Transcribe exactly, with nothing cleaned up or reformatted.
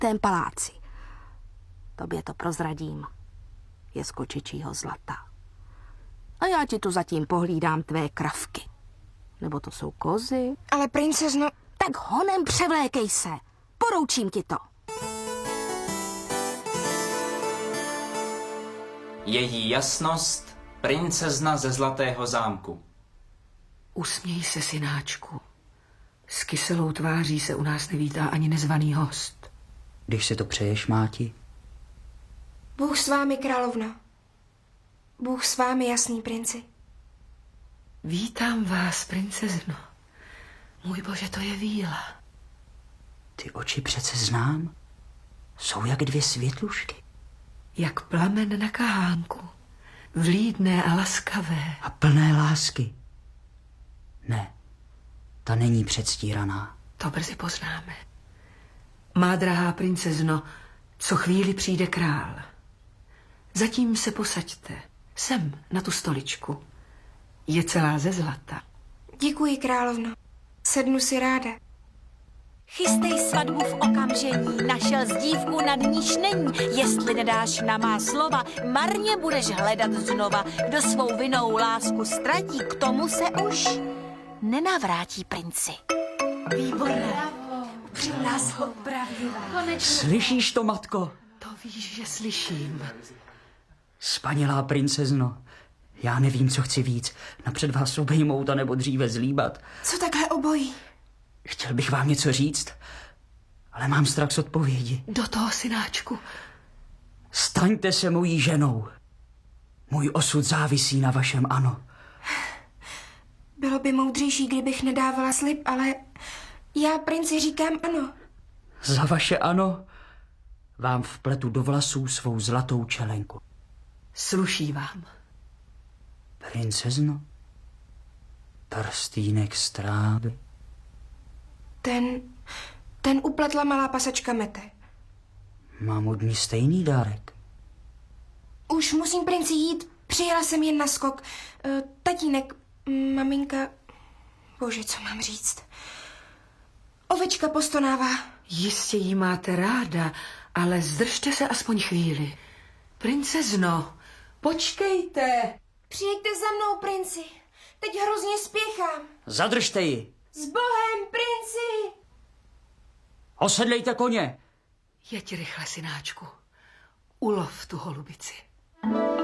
zlatém paláci. Tobě to prozradím. Je z kočičího zlata. A já ti tu zatím pohlídám tvé kravky. Nebo to jsou kozy? Ale princezno... Tak honem převlékej se. Poroučím ti to. Její jasnost, princezna ze Zlatého zámku. Usměj se, synáčku. S kyselou tváří se u nás nevítá ani nezvaný host. Když si to přeješ, máti. Bůh s vámi, královna. Bůh s vámi, jasný princi. Vítám vás, princezno. Můj bože, to je víla. Ty oči přece znám. Jsou jak dvě světlušky. Jak plamen na kahánku. Vlídné a laskavé. A plné lásky. Ne, ta není předstíraná. To brzy poznáme. Má drahá princezno, co chvíli přijde král. Zatím se posaďte. Sem, na tu stoličku. Je celá ze zlata. Děkuji, královno. Sednu si ráda. Chystej svatbu v okamžení, našel z dívku nad níž není. Jestli nedáš na má slova, marně budeš hledat znova. Kdo svou vinou lásku ztratí, k tomu se už nenavrátí, princi. Výborné. Nás opravila. Slyšíš to, matko? To víš, že slyším. Spanilá princezno, já nevím, co chci víc. Napřed vás obejmout a nebo dříve zlíbat. Co takhle obojí? Chtěl bych vám něco říct, ale mám strach z odpovědi. Do toho, synáčku. Staňte se mojí ženou. Můj osud závisí na vašem ano. Bylo by moudřejší, kdybych nedávala slib, ale já princi říkám ano. Za vaše ano vám vpletu do vlasů svou zlatou čelenku. Sluší vám. Princezno, prstýnek strávy. Ten, ten upletla malá pasačka Mete. Mám od ní stejný dárek. Už musím, princi, jít. Přijela jsem jen na skok. E, tatínek, maminka... Bože, co mám říct? Ovečka postonává. Jistě jí máte ráda, ale zdržte se aspoň chvíli. Princezno, počkejte. Přijďte za mnou, princi. Teď hrozně spěchám. Zadržte ji. S Bohem, princi! Osedlejte koně. Jeď rychle, synáčku. Ulov tu holubici.